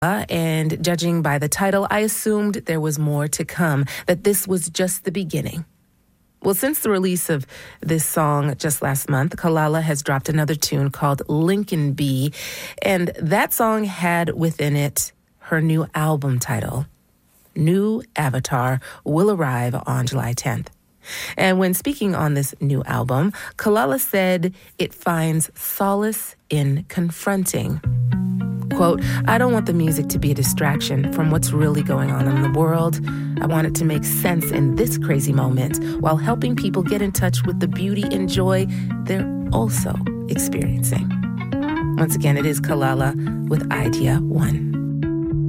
And judging by the title, I assumed there was more to come, that this was just the beginning. Well, since the release of this song just last month, Kalala has dropped another tune called Lincoln Bee, and that song had within it her new album title. New Avatar will arrive on July 10th. And when speaking on this new album, Kalala said it finds solace in confronting. Quote, I don't want the music to be a distraction from what's really going on in the world. I want it to make sense in this crazy moment while helping people get in touch with the beauty and joy they're also experiencing. Once again, it is Kalala with Idea One.